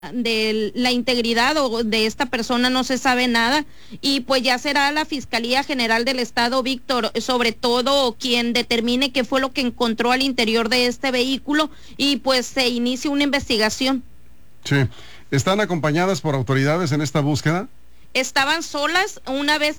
de la integridad o de esta persona no se sabe nada, y pues ya será la Fiscalía General del Estado, Víctor, sobre todo quien determine qué fue lo que encontró al interior de este vehículo y pues se inicie una investigación. Sí, ¿están acompañadas por autoridades en esta búsqueda? Estaban solas. Una vez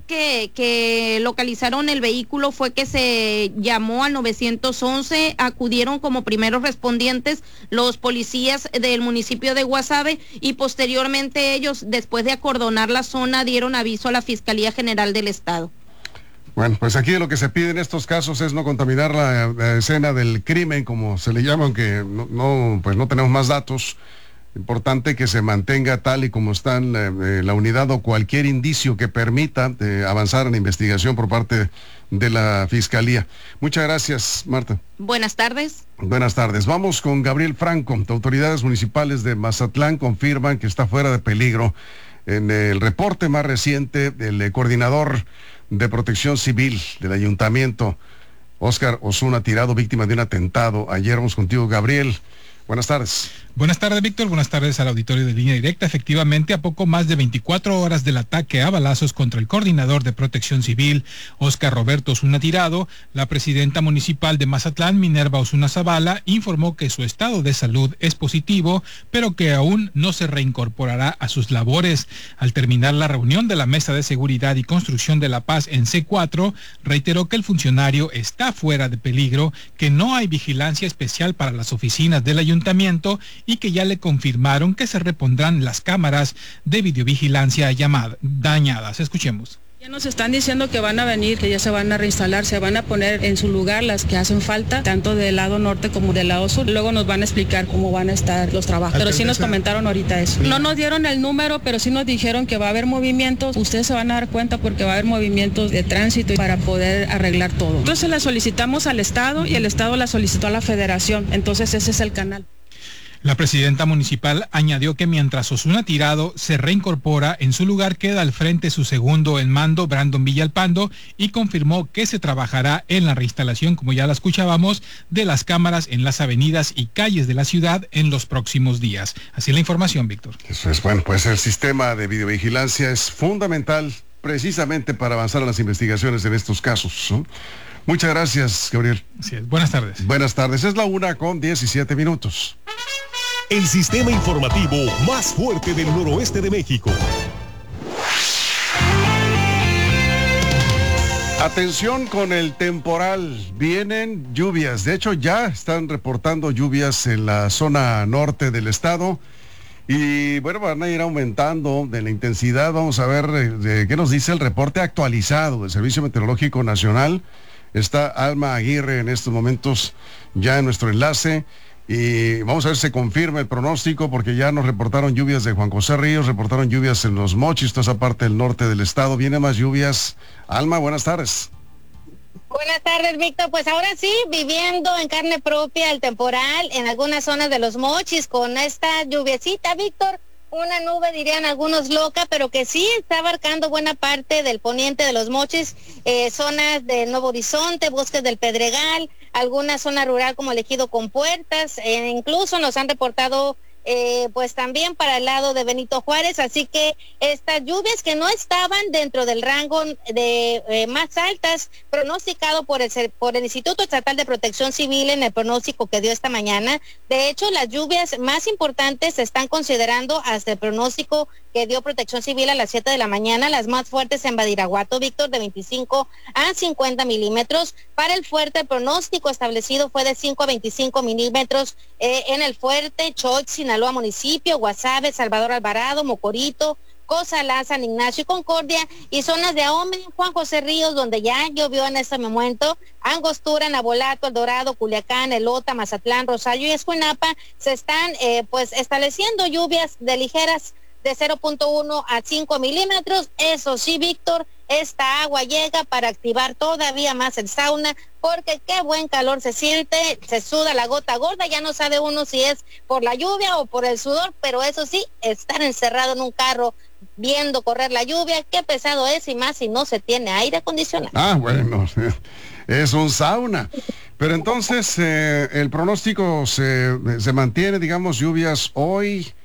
que localizaron el vehículo fue que se llamó al 911, acudieron como primeros respondientes los policías del municipio de Guasave y posteriormente ellos, después de acordonar la zona, dieron aviso a la Fiscalía General del Estado. Bueno, pues aquí lo que se pide en estos casos es no contaminar la escena del crimen, como se le llama, aunque pues no tenemos más datos. Importante que se mantenga tal y como está la unidad o cualquier indicio que permita avanzar en la investigación por parte de la Fiscalía. Muchas gracias, Marta. Buenas tardes. Buenas tardes. Vamos con Gabriel Franco. Autoridades municipales de Mazatlán confirman que está fuera de peligro. En el reporte más reciente del coordinador de Protección Civil del Ayuntamiento, Óscar Osuna Tirado, víctima de un atentado. Ayer vamos contigo, Gabriel. Buenas tardes. Buenas tardes, Víctor. Buenas tardes al auditorio de Línea Directa. Efectivamente, a poco más de 24 horas del ataque a balazos contra el coordinador de Protección Civil, Óscar Roberto Osuna Tirado, la presidenta municipal de Mazatlán, Minerva Osuna Zavala, informó que su estado de salud es positivo, pero que aún no se reincorporará a sus labores. Al terminar la reunión de la Mesa de Seguridad y Construcción de la Paz en C4, reiteró que el funcionario está fuera de peligro, que no hay vigilancia especial para las oficinas del ayuntamiento y que ya le confirmaron que se repondrán las cámaras de videovigilancia dañadas. Escuchemos. Ya nos están diciendo que van a venir, que ya se van a reinstalar, se van a poner en su lugar las que hacen falta, tanto del lado norte como del lado sur. Luego nos van a explicar cómo van a estar los trabajos. Pero sí nos comentaron ahorita eso. No nos dieron el número, pero sí nos dijeron que va a haber movimientos. Ustedes se van a dar cuenta porque va a haber movimientos de tránsito para poder arreglar todo. Entonces la solicitamos al Estado y el Estado la solicitó a la Federación. Entonces ese es el canal. La presidenta municipal añadió que mientras Osuna Tirado se reincorpora, en su lugar queda al frente su segundo en mando, Brandon Villalpando, y confirmó que se trabajará en la reinstalación, como ya la escuchábamos, de las cámaras en las avenidas y calles de la ciudad en los próximos días. Así la información, Víctor. Eso es, bueno, pues el sistema de videovigilancia es fundamental precisamente para avanzar en las investigaciones en estos casos, ¿no? Muchas gracias, Gabriel. Así es. Buenas tardes. Buenas tardes. Es la 1:17. El sistema informativo más fuerte del noroeste de México. Atención con el temporal. Vienen lluvias. De hecho, ya están reportando lluvias en la zona norte del estado. Y bueno, van a ir aumentando de la intensidad. Vamos a ver qué nos dice el reporte actualizado del Servicio Meteorológico Nacional. Está Alma Aguirre en estos momentos ya en nuestro enlace. Y vamos a ver si se confirma el pronóstico, porque ya nos reportaron lluvias de Juan José Ríos, reportaron lluvias en Los Mochis, toda esa parte del norte del estado. Vienen más lluvias. Alma, buenas tardes. Buenas tardes, Víctor. Pues ahora sí, viviendo en carne propia el temporal en algunas zonas de Los Mochis con esta lluviecita, Víctor. Una nube, dirían algunos loca, pero que sí está abarcando buena parte del poniente de Los Mochis, zonas de Nuevo Horizonte, Bosques del Pedregal, alguna zona rural como el Ejido Compuertas, incluso nos han reportado pues también para el lado de Benito Juárez, así que estas lluvias que no estaban dentro del rango de más altas pronosticado por el Instituto Estatal de Protección Civil en el pronóstico que dio esta mañana. De hecho, las lluvias más importantes se están considerando hasta el pronóstico que dio Protección Civil a las 7 de la mañana, las más fuertes en Badiraguato, Víctor, de 25 a 50 milímetros. Para el fuerte, el pronóstico establecido fue de 5 a 25 milímetros en el fuerte, Choix, Sinaloa municipio, Guasave, Salvador Alvarado, Mocorito, Cozalá, San Ignacio y Concordia, y zonas de Ahome, Juan José Ríos, donde ya llovió en este momento, Angostura, Nabolato, El Dorado, Culiacán, Elota, Mazatlán, Rosario y Escuinapa, se están pues estableciendo lluvias de ligeras de 0.1 a 5 milímetros. Eso sí, Víctor, esta agua llega para activar todavía más el sauna, porque qué buen calor se siente, se suda la gota gorda, ya no sabe uno si es por la lluvia o por el sudor, pero eso sí, estar encerrado en un carro viendo correr la lluvia, qué pesado es, y más si no se tiene aire acondicionado. Ah, bueno, es un sauna. Pero entonces el pronóstico se mantiene, digamos, lluvias hoy,